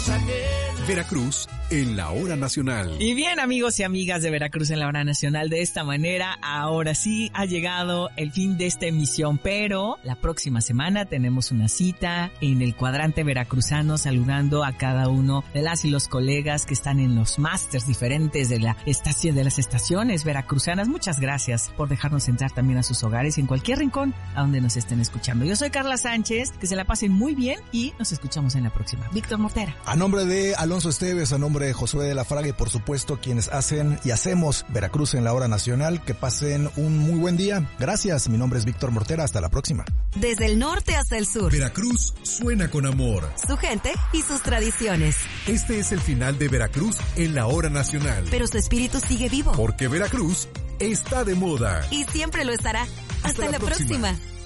Veracruz en la hora nacional. Y bien, amigos y amigas de Veracruz en la hora nacional, de esta manera ahora sí ha llegado el fin de esta emisión, pero la próxima semana tenemos una cita en el cuadrante veracruzano, saludando a cada uno de las y los colegas que están en los másters diferentes de la estación, de las estaciones veracruzanas. Muchas gracias por dejarnos entrar también a sus hogares y en cualquier rincón a donde nos estén escuchando. Yo soy Carla Sánchez, que se la pasen muy bien y nos escuchamos en la próxima. Víctor Mortera. A nombre de Alonso Esteves, a nombre de Josué de la Fraga y por supuesto quienes hacen y hacemos Veracruz en la hora nacional, que pasen un muy buen día. Gracias, mi nombre es Víctor Mortera, hasta la próxima. Desde el norte hasta el sur, Veracruz suena con amor. Su gente y sus tradiciones. Este es el final de Veracruz en la hora nacional. Pero su espíritu sigue vivo. Porque Veracruz está de moda. Y siempre lo estará. Hasta la próxima.